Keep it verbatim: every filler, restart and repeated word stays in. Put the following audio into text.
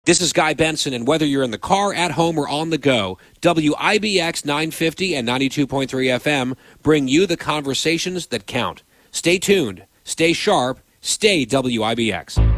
This is Guy Benson, and whether you're in the car, at home, or on the go, W I B X nine fifty and ninety-two point three F M bring you the conversations that count. Stay tuned, stay sharp, stay W I B X.